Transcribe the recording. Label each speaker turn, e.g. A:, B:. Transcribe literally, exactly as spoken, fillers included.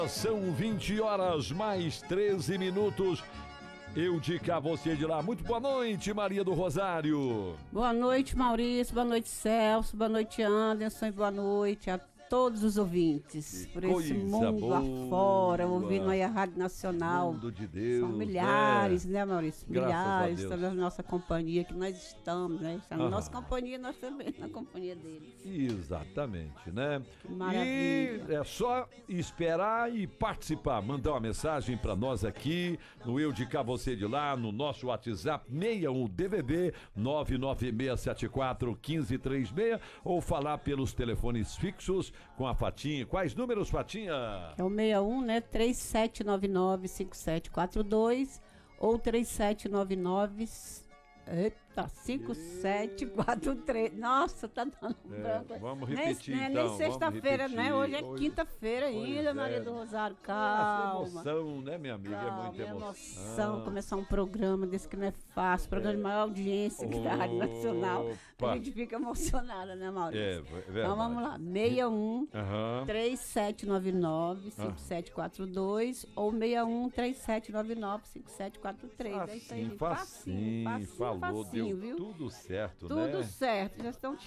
A: São vinte horas mais treze minutos. Eu de cá, você de lá. Muito boa noite, Maria do Rosário.
B: Boa noite, Maurício. Boa noite, Celso. Boa noite, Anderson. E boa noite a todos os ouvintes.
A: Que
B: por esse mundo
A: boa.
B: afora, ouvindo aí a Rádio Nacional.
A: Mundo de Deus.
B: São milhares,
A: né,
B: né, Maurício?
A: Graças
B: Milhares.
A: a Deus.
B: Estão na nossa companhia, que nós estamos, né? Está na
A: Ah.
B: nossa companhia, nós também na companhia deles.
A: Exatamente, né?
B: Que maravilha.
A: E é só esperar e participar. Mandar uma mensagem para nós aqui no Eu de Cá, você de lá, no nosso WhatsApp seis um D V B nove nove seis sete quatro um cinco três seis ou falar pelos telefones fixos com a Fatinha. Quais números, Fatinha?
B: É o seis um, né? três sete nove nove cinco sete quatro dois ou três sete nove nove... Eita, cinco sete quatro três. Nossa, tá dando
A: É,
B: branco.
A: vamos
B: Nem-
A: repetir,
B: nem,
A: então,
B: Nem sexta-feira,
A: vamos
B: né?
A: repetir.
B: Hoje é
A: Hoje-
B: quinta-feira
A: Pois
B: ainda,
A: é.
B: Maria do Rosário.
A: Essa
B: Calma.
A: emoção, né, minha amiga?
B: Calma,
A: é muita emoção.
B: emoção. Começar um programa desse que não é fácil. Programa de maior audiência que da Rádio Nacional.
A: Opa.
B: A gente fica emocionada, né, Maurício?
A: É, é verdade.
B: Então vamos lá. seis um
A: Aham.
B: três sete nove nove cinco sete quatro dois ou seis um três sete nove nove cinco sete quatro três. É isso aí,
A: Facinho,
B: gente.
A: facinho,
B: facinho,
A: falou,
B: facinho,
A: deu
B: viu?
A: tudo certo,
B: Tudo
A: né?
B: certo, já estão